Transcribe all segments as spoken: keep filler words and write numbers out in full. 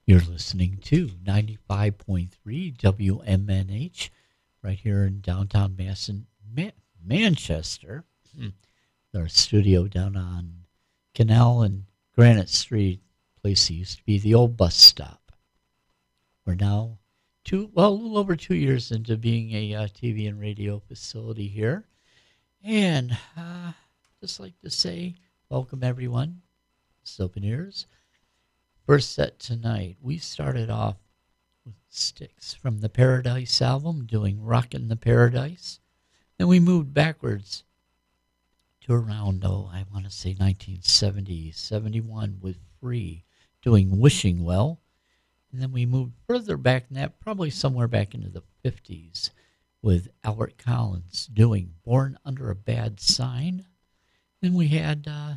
You're listening to ninety-five point three W M N H right here in downtown Masson, Ma- Manchester. Our studio down on Canal and Granite Street, place that used to be the old bus stop. We're now two, well, a little over two years into being a uh, T V and radio facility here. And uh, just like to say, welcome everyone. It's Open Ears. First set tonight, we started off with Styx from the Paradise album, doing Rockin' the Paradise. Then we moved backwards to around, oh, I want to say nineteen seventy, seventy-one with Free, doing Wishing Well. And then we moved further back than that, probably somewhere back into the fifties, with Albert Collins doing Born Under a Bad Sign. Then we had uh,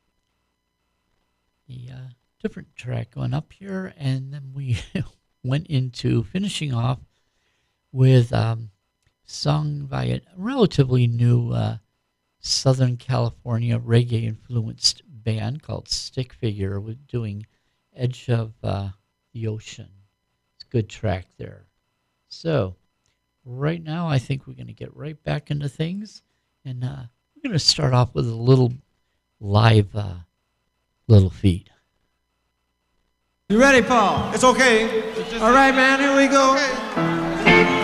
the... Uh, different track going up here, and then we went into finishing off with um, sung by a relatively new uh, Southern California reggae-influenced band called Stick Figure, with doing Edge of uh, the Ocean. It's a good track there. So right now, I think we're going to get right back into things, and uh, we're going to start off with a little live uh, Little Feat. You ready, Paul? It's okay. All right, man, here we go. Okay.